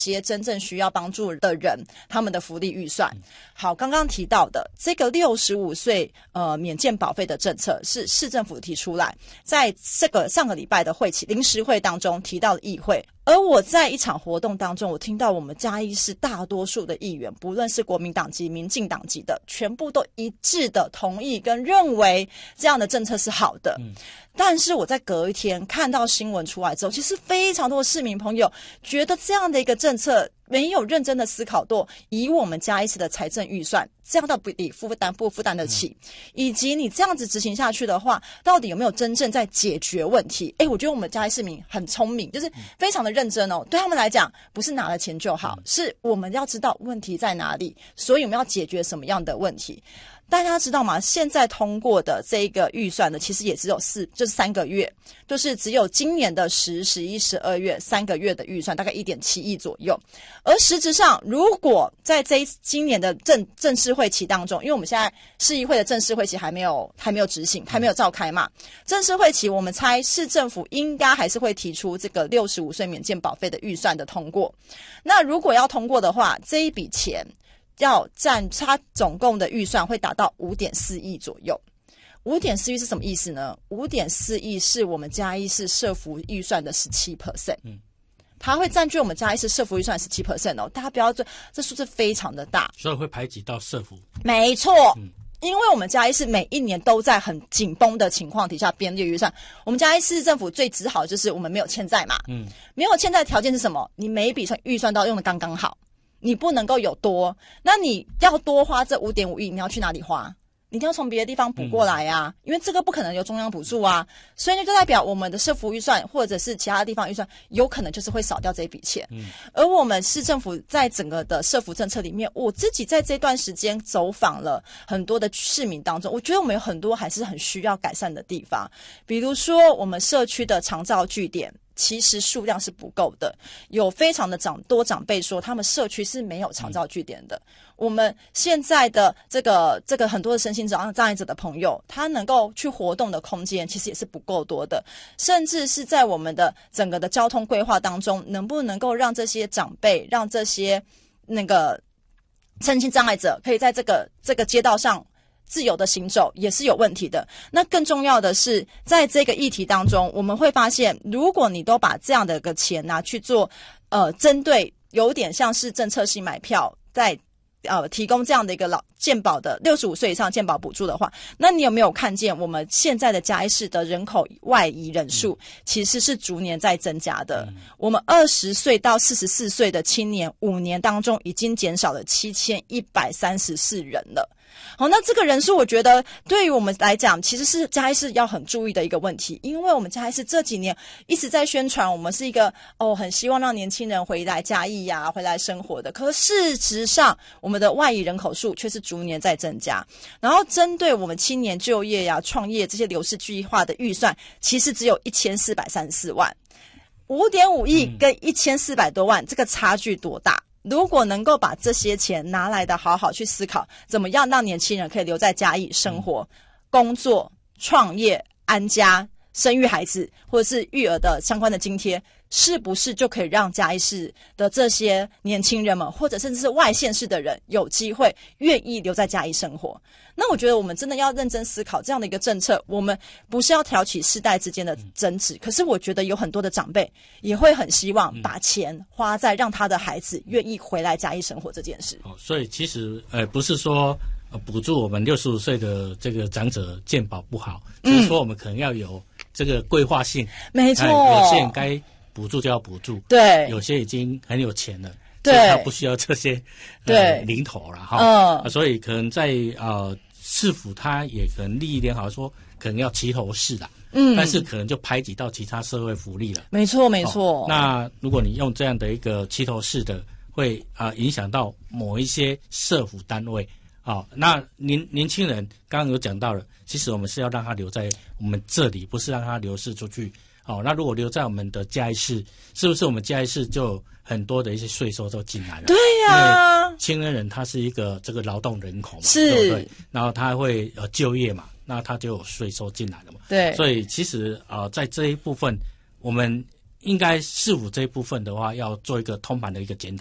些真正需要帮助的人他们的福利预算。好，刚刚提到的这个65岁免健保费的政策是市政府提出来，在这个上个礼拜的会期临时会当中提到了议会。而我在一场活动当中，我听到我们嘉义市大多数的议员，不论是国民党籍、民进党籍的，全部都一致的同意跟认为这样的政策是好的。但是我在隔一天看到新闻出来之后，其实非常多的市民朋友觉得这样的一个政策没有认真的思考过，以我们嘉义市的财政预算，这样到底负担得起，以及你这样子执行下去的话，到底有没有真正在解决问题？我觉得我们嘉义市民很聪明，就是非常的认真哦。对他们来讲，不是拿了钱就好，是我们要知道问题在哪里，所以我们要解决什么样的问题。大家知道吗？现在通过的这个预算呢，其实也只有3个月，就是只有今年的10、11、12月3个月的预算，大概1.7亿左右。而实质上，如果在今年的正式会期当中，因为我们现在市议会的正式会期还没有执行，还没有召开嘛，正式会期我们猜市政府应该还是会提出这个65岁免健保费的预算的通过。那如果要通过的话，这一笔钱要占它总共的预算会达到5.4亿左右。5.4亿是什么意思呢？ 5.4亿是我们嘉义市社福预算的 17%。它会占据我们嘉义市社福预算 17% 哦，大家不要这数字非常的大， 所以会排挤到社福。 没错。因为我们嘉义市每一年都在很紧绷的情况底下编列预算，我们嘉义市政府最自豪就是我们没有欠债嘛。没有欠债的条件是什么？你每一笔预算都要用的刚刚好，你不能够有多，那你要多花这 5.5 亿，你要去哪里花？你一定要从别的地方补过来啊，因为这个不可能由中央补助啊，所以就代表我们的社福预算或者是其他地方预算有可能就是会少掉这一笔钱。而我们市政府在整个的社福政策里面，我自己在这段时间走访了很多的市民当中，我觉得我们有很多还是很需要改善的地方，比如说我们社区的长照据点其实数量是不够的，有非常的多长辈说他们社区是没有长照据点的。我们现在的这个很多的身心障碍者的朋友，他能够去活动的空间其实也是不够多的，甚至是在我们的整个的交通规划当中，能不能够让这些长辈，让这些身心障碍者可以在这个街道上自由的行走，也是有问题的。那更重要的是，在这个议题当中，我们会发现，如果你都把这样的一个钱拿去做针对有点像是政策性买票，在提供这样的一个健保的65岁以上健保补助的话，那你有没有看见我们现在的嘉义市的人口外移人数其实是逐年在增加的。我们20岁到44岁的青年5年当中已经减少了7134人了。好，那这个人数我觉得对于我们来讲其实是嘉义市要很注意的一个问题，因为我们嘉义市这几年一直在宣传我们是一个很希望让年轻人回来嘉义啊，回来生活的，可事实上我们的外移人口数却是逐年在增加。然后针对我们青年就业啊、创业这些流失计划的预算其实只有1434万，5.5亿跟1400多万这个差距多大？如果能够把这些钱拿来的好好去思考，怎么样让年轻人可以留在嘉义生活、工作、创业、安家、生育孩子，或者是育儿的相关的津贴，是不是就可以让嘉义市的这些年轻人们，或者甚至是外县市的人有机会愿意留在嘉义生活？那我觉得我们真的要认真思考这样的一个政策，我们不是要挑起世代之间的争执，可是我觉得有很多的长辈也会很希望把钱花在让他的孩子愿意回来嘉义生活这件事。 所以其实不是说补助我们65岁的这个长者健保不好，只是说我们可能要有这个规划性。 没错， 有些人该补助就要补助， 对， 有些已经很有钱了， 对， 所以他不需要这些零头了哈。所以可能在市府他也可能利益良好，说可能要齐头式啦，但是可能就排挤到其他社会福利了。 没错没错。 那如果你用这样的一个齐头式的，会影响到某一些社福单位。那年轻人刚刚有讲到了，其实我们是要让他留在我们这里，不是让他流失出去。那如果留在我们的嘉义市，是不是我们嘉义市就很多的一些税收都进来了？ 对呀， 因为青年人他是一个这个劳动人口嘛， 是， 对不对？然后他会就业嘛，那他就有税收进来了嘛。 对， 所以其实在这一部分，我们应该市府这一部分的话，要做一个通盘的一个检讨。